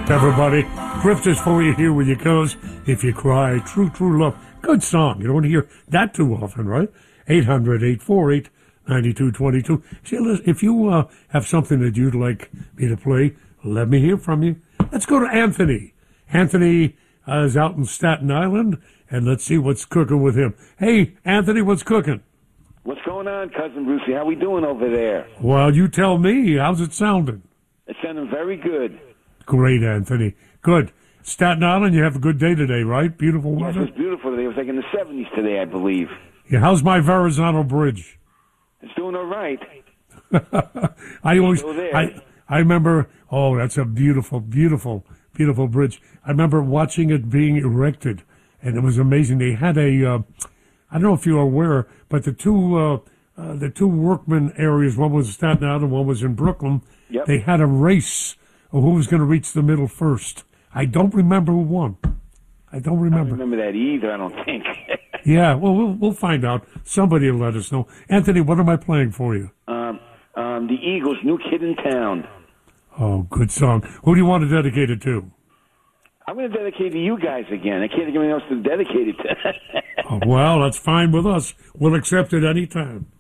Everybody, Grift is for you here with you, cuz if you cry, true, true love. Good song. You don't hear that too often, right? 800-848-9222. See, listen, if you have something that you'd like me to play, let me hear from you. Let's go to Anthony. Anthony is out in Staten Island, and let's see what's cooking with him. Hey, Anthony, what's cooking? What's going on, Cousin Brucey? How we doing over there? Well, you tell me. How's it sounding? It's sounding very good. Great, Anthony. Good. Staten Island, you have a good day today, right? Beautiful Yes, weather? it was beautiful today. It was like in the 70s today, I believe. Yeah, how's my Verrazano Bridge? It's doing all right. I always, Still there. I remember, oh, that's a beautiful, beautiful, beautiful bridge. I remember watching it being erected, and it was amazing. They had I don't know if you're aware, but the two workman areas, one was Staten Island, one was in Brooklyn. Yep. They had a race of who was going to reach the middle first. I don't remember who won. I don't remember. I don't remember that either, I don't think. Yeah, well, we'll find out. Somebody will let us know. Anthony, what am I playing for you? The Eagles, New Kid in Town. Oh, good song. Who do you want to dedicate it to? I'm going to dedicate it to you guys again. I can't think of anyone else to dedicate it to. Oh, well, that's fine with us. We'll accept it any time.